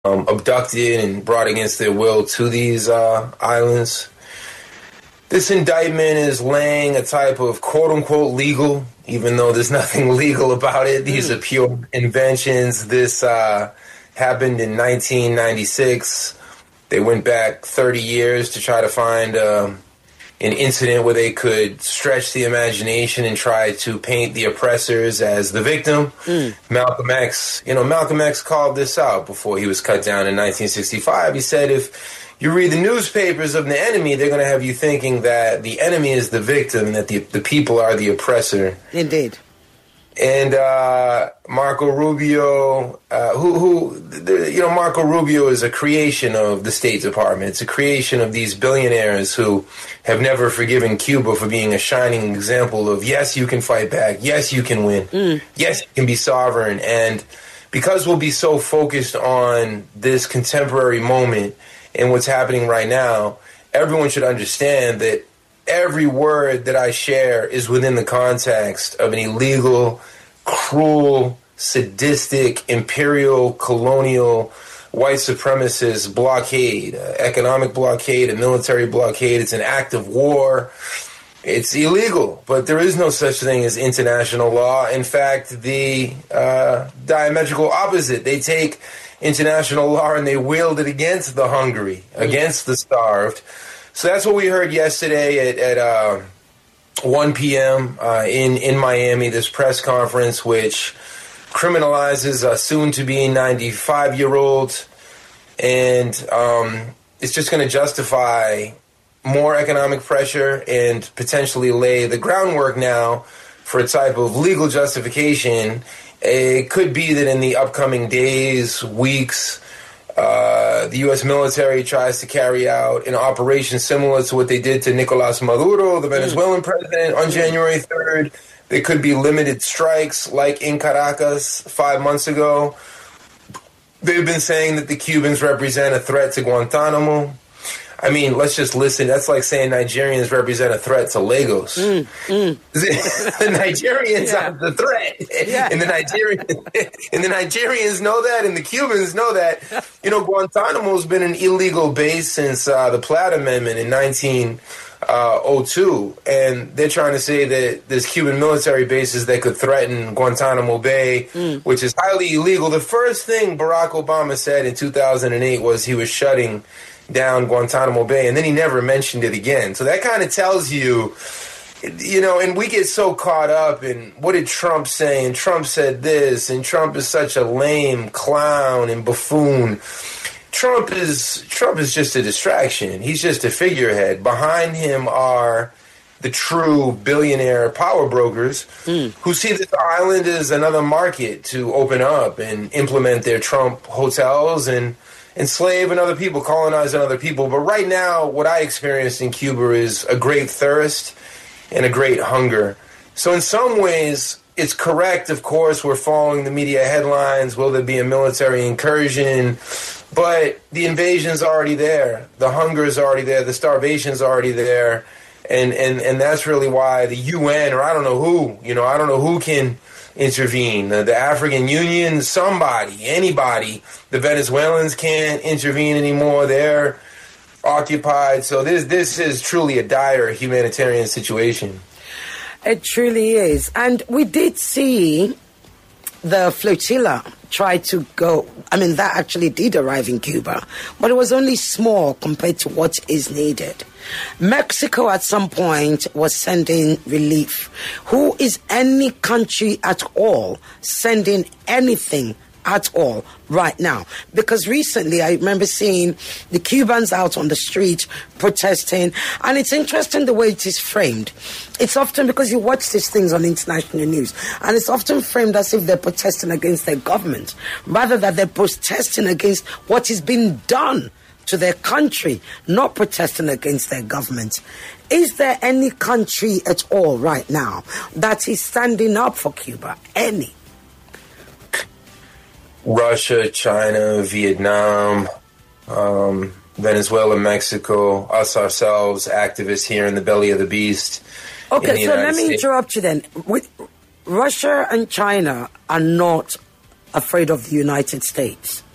abducted and brought against their will to these islands. This indictment is laying a type of quote-unquote legal, even though there's nothing legal about it. These are pure inventions. This happened in 1996. They went back 30 years to try to find an incident where they could stretch the imagination and try to paint the oppressors as the victim. Malcolm X called this out before he was cut down in 1965. He said, if you read the newspapers of the enemy, they're going to have you thinking that the enemy is the victim and that the people are the oppressor. Indeed. And Marco Rubio, Marco Rubio is a creation of the State Department. It's a creation of these billionaires who have never forgiven Cuba for being a shining example of, yes, you can fight back. Yes, you can win. Yes, you can be sovereign. And because we'll be so focused on this contemporary moment and what's happening right now, everyone should understand that every word that I share is within the context of an illegal, cruel, sadistic, imperial, colonial, white supremacist blockade, economic blockade, a military blockade. It's an act of war. It's illegal, but there is no such thing as international law. In fact, the diametrical opposite. They take international law and they wield it against the hungry, against the starved. So that's what we heard yesterday at 1 p.m. In Miami, this press conference which criminalizes a soon-to-be 95-year-old, and it's just going to justify more economic pressure and potentially lay the groundwork now for a type of legal justification. It could be that in the upcoming days, weeks, the U.S. military tries to carry out an operation similar to what they did to Nicolas Maduro, the Venezuelan president, on January 3rd. There could be limited strikes like in Caracas 5 months ago. They've been saying that the Cubans represent a threat to Guantanamo. I mean, let's just listen. That's like saying Nigerians represent a threat to Lagos. The Nigerians are the threat. And the Nigerians know that, and the Cubans know that. Guantanamo's been an illegal base since the Platt Amendment in 1902. And they're trying to say that there's Cuban military bases that could threaten Guantanamo Bay, which is highly illegal. The first thing Barack Obama said in 2008 was he was shutting down Guantanamo Bay, and then he never mentioned it again. So that kind of tells you, and we get so caught up in what did Trump say, and Trump said this, and Trump is such a lame clown and buffoon. Trump is just a distraction. He's just a figurehead. Behind him are the true billionaire power brokers who see this island as another market to open up and implement their Trump hotels and enslave other people, colonize other people. But right now, what I experienced in Cuba is a great thirst and a great hunger. So in some ways, it's correct, of course, we're following the media headlines. Will there be a military incursion? But the invasion's already there. The hunger is already there. The starvation's already there. And that's really why the UN, or I don't know who can intervene. The African Union, somebody, anybody. The Venezuelans can't intervene anymore. They're occupied. So this is truly a dire humanitarian situation. It truly is. And we did see the flotilla try to go. I mean, that actually did arrive in Cuba, but it was only small compared to what is needed. Mexico at some point was sending relief. Who is any country at all sending anything at all right now? Because recently I remember seeing the Cubans out on the street protesting, and it's interesting the way it is framed. It's often, because you watch these things on international news, and it's often framed as if they're protesting against their government, rather than they're protesting against what is being done to their country, not protesting against their government. Is there any country at all right now that is standing up for Cuba? Any? Russia, China, Vietnam, Venezuela, Mexico, us ourselves, activists here in the belly of the beast. Okay, so let me interrupt you then. Russia and China are not afraid of the United States.